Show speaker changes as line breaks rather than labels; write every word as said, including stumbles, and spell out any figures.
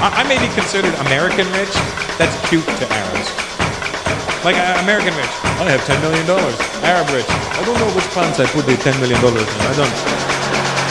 I, I may be considered American rich. That's cute to Arabs. Like uh, American rich. I have ten million dollars. Arab rich. I don't know which pants I put the ten million dollars in. I don't.